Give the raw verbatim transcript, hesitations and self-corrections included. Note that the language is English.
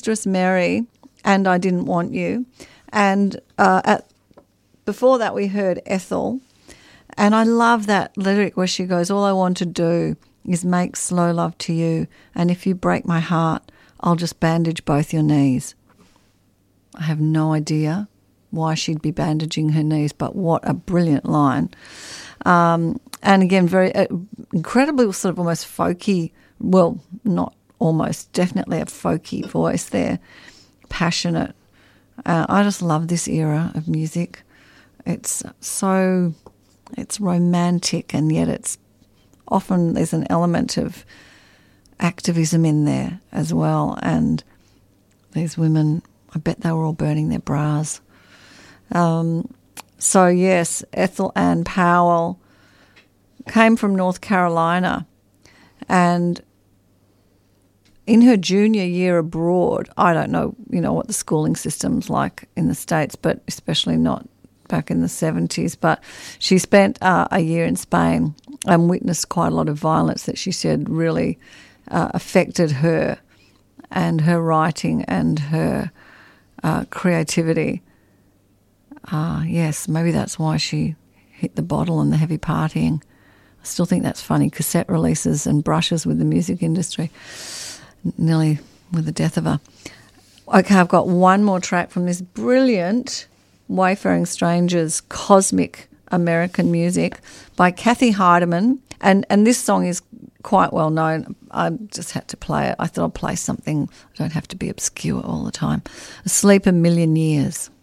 Mistress Mary and I Didn't Want You. And uh, at, before that we heard Ethel. And I love that lyric where she goes, all I want to do is make slow love to you, and if you break my heart, I'll just bandage both your knees. I have no idea why she'd be bandaging her knees, but what a brilliant line. Um, and again, very uh, incredibly sort of almost folky, well, not almost, definitely a folky voice there, passionate. Uh, I just love this era of music. It's so, it's romantic, and yet it's often there's an element of activism in there as well. And these women, I bet they were all burning their bras. Um, so, yes, Ethel Ann Powell came from North Carolina, and in her junior year abroad, I don't know, you know, what the schooling system's like in the States, but especially not back in the seventies, but she spent uh, a year in Spain and witnessed quite a lot of violence that she said really uh, affected her and her writing and her uh, creativity. Uh, yes, maybe that's why she hit the bottle and the heavy partying. I still think that's funny, cassette releases and brushes with the music industry, nearly with the death of her. Okay, I've got one more track from this brilliant Wayfaring Strangers Cosmic American Music by Kathy Heidemann, and, and this song is quite well known. I just had to play it. I thought I'd play something. I don't have to be obscure all the time. Asleep a Million Years.